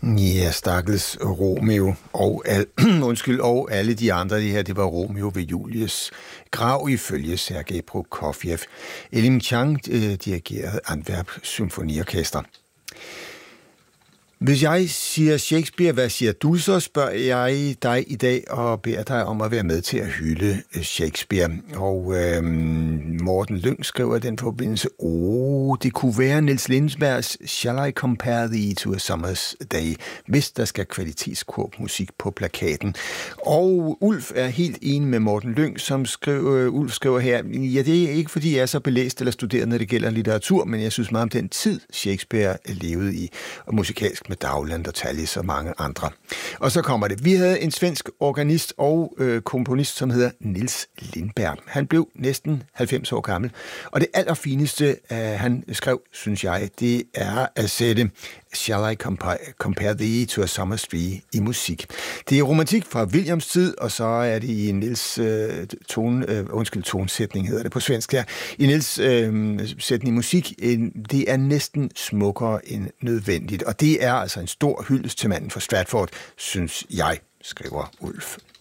Ja, stakkels Romeo og og alle de andre. Det her, det var Romeo ved Julies grav ifølge Sergej Prokofjev. Elim Chang dirigerede Antwerp Symfoniorkester. Hvis jeg siger Shakespeare, hvad siger du, så spørger jeg dig i dag og beder dig om at være med til at hylde Shakespeare. Og Morten Lyng skriver i den forbindelse, det kunne være Niels Lindbergs Shall I Compare Thee to a Summer's Day, hvis der skal kvalitetsmusik på plakaten. Og Ulf er helt enig med Morten Lyng, som Ulf skriver her, ja, det er ikke fordi jeg er så belæst eller studeret, når det gælder litteratur, men jeg synes meget om den tid, Shakespeare levede i, og musikalsk med Dowland og Tallis og mange andre. Og så kommer det. Vi havde en svensk organist og komponist, som hedder Niels Lindberg. Han blev næsten 90 år gammel, og det allerfineste, han skrev, synes jeg, det er at sætte Shall I Compare Thee to a Summer's Day i musik. Det er romantik fra Williams tid, og så er det i Niels tonsætning hedder det på svensk her. I Niels sætning musik, det er næsten smukkere end nødvendigt, og det er altså en stor hyldest til manden fra Stratford, synes jeg, skriver Ulf.